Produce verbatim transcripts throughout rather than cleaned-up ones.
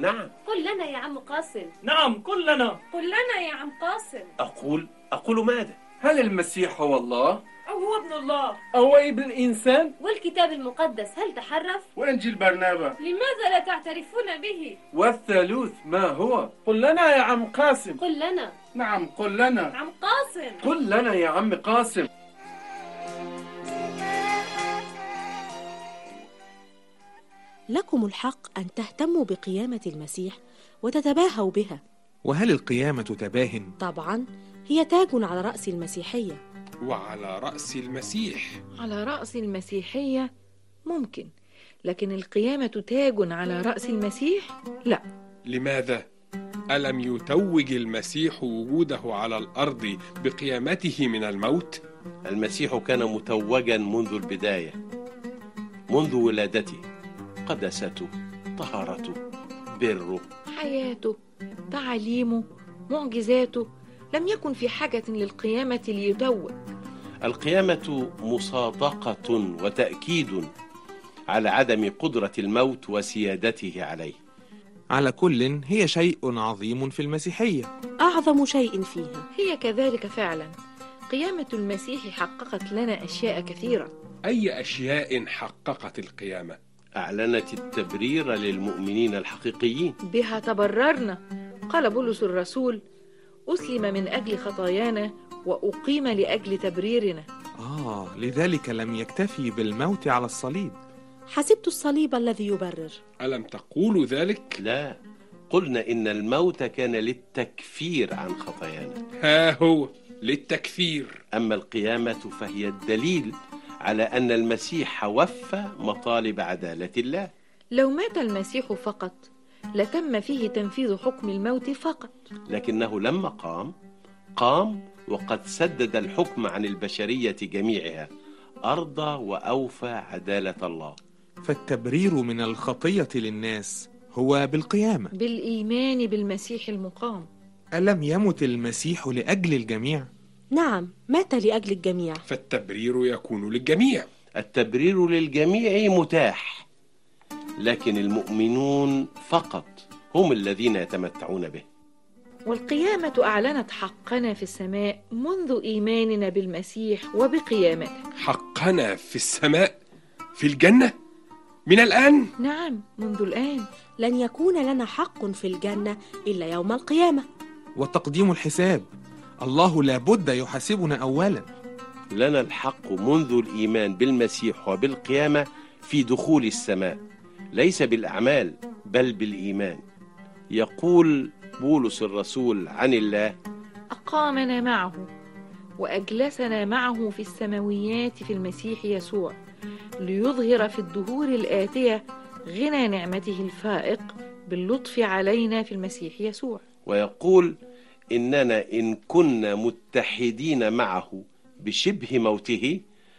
نعم. قل لنا يا عم قاسم. نعم قل لنا. قل لنا يا عم قاسم. أقول أقول ماذا؟ هل المسيح هو الله؟ أو هو ابن الله؟ أو ابن الإنسان؟ والكتاب المقدس هل تحرف؟ وإنجيل برنابا لماذا لا تعترفون به؟ والثالوث ما هو؟ قل لنا يا عم قاسم. قل لنا. نعم قل لنا. عم قاسم. قل لنا يا عم قاسم. لكم الحق أن تهتموا بقيامة المسيح وتتباهوا بها. وهل القيامة تباه؟ طبعا، هي تاج على رأس المسيحية. وعلى رأس المسيح. على رأس المسيحية ممكن، لكن القيامة تاج على رأس المسيح؟ لا. لماذا؟ ألم يتوج المسيح وجوده على الأرض بقيامته من الموت؟ المسيح كان متوجا منذ البداية، منذ ولادته. قدسته، طهارته، بره، حياته، تعاليمه، معجزاته، لم يكن في حاجة للقيامة ليتوج. القيامة مصادقة وتأكيد على عدم قدرة الموت وسيادته عليه. على كل هي شيء عظيم في المسيحية، أعظم شيء فيها. هي كذلك فعلا. قيامة المسيح حققت لنا أشياء كثيرة. أي أشياء حققت القيامة؟ أعلنت التبرير للمؤمنين الحقيقيين. بها تبررنا. قال بولس الرسول: أسلم من أجل خطايانا وأقيم لأجل تبريرنا. آه، لذلك لم يكتفي بالموت على الصليب. حسبت الصليب الذي يبرر. ألم تقولوا ذلك؟ لا، قلنا إن الموت كان للتكفير عن خطايانا. ها هو للتكفير. أما القيامة فهي الدليل على أن المسيح وفى مطالب عدالة الله. لو مات المسيح فقط لتم فيه تنفيذ حكم الموت فقط، لكنه لما قام قام وقد سدد الحكم عن البشرية جميعها، أرضى وأوفى عدالة الله. فالتبرير من الخطية للناس هو بالقيامة، بالإيمان بالمسيح المقام. ألم يمت المسيح لأجل الجميع؟ نعم، مات لأجل الجميع. فالتبرير يكون للجميع. التبرير للجميع متاح، لكن المؤمنون فقط هم الذين يتمتعون به. والقيامة أعلنت حقنا في السماء منذ إيماننا بالمسيح وبقيامته. حقنا في السماء في الجنة من الآن؟ نعم، منذ الآن. لن يكون لنا حق في الجنة إلا يوم القيامة. وتقديم الحساب، الله لابد يحاسبنا أولا. لنا الحق منذ الإيمان بالمسيح وبالقيامة في دخول السماء، ليس بالأعمال بل بالإيمان. يقول بولس الرسول عن الله: أقامنا معه وأجلسنا معه في السماويات في المسيح يسوع، ليظهر في الدهور الآتية غنى نعمته الفائق باللطف علينا في المسيح يسوع. ويقول: إننا إن كنا متحدين معه بشبه موته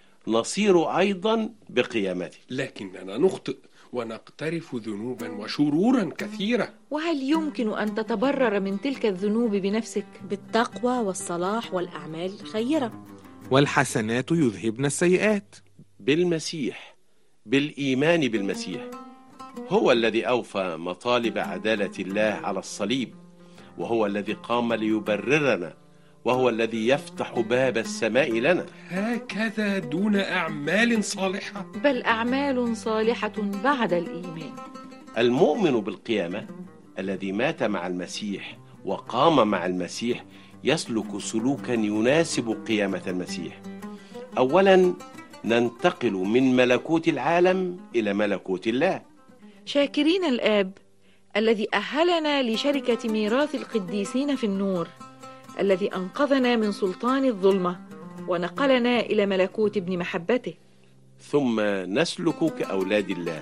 نصير أيضا بقيامته. لكننا نخطئ ونقترف ذنوبا وشرورا كثيرة. وهل يمكن أن تتبرر من تلك الذنوب بنفسك؟ بالتقوى والصلاح والأعمال الخيرة. والحسنات يذهبن السيئات. بالمسيح، بالإيمان بالمسيح. هو الذي أوفى مطالب عدالة الله على الصليب، وهو الذي قام ليبررنا، وهو الذي يفتح باب السماء لنا. هكذا دون أعمال صالحة؟ بل أعمال صالحة بعد الإيمان. المؤمن بالقيامة الذي مات مع المسيح وقام مع المسيح يسلك سلوكا يناسب قيامة المسيح. أولا، ننتقل من ملكوت العالم إلى ملكوت الله، شاكرين الآب الذي أهلنا لشركة ميراث القديسين في النور، الذي أنقذنا من سلطان الظلمة ونقلنا إلى ملكوت ابن محبته. ثم نسلك كأولاد الله.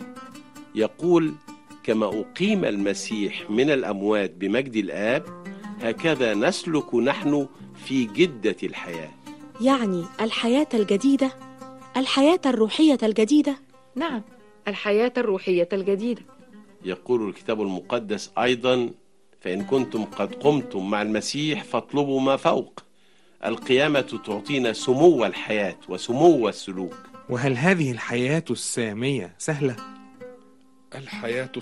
يقول: كما أقيم المسيح من الأموات بمجد الآب، هكذا نسلك نحن في جدة الحياة. يعني الحياة الجديدة، الحياة الروحية الجديدة. نعم، الحياة الروحية الجديدة. يقول الكتاب المقدس أيضا: فإن كنتم قد قمتم مع المسيح فاطلبوا ما فوق. القيامة تعطينا سمو الحياة وسمو السلوك. وهل هذه الحياة السامية سهلة؟ الحياة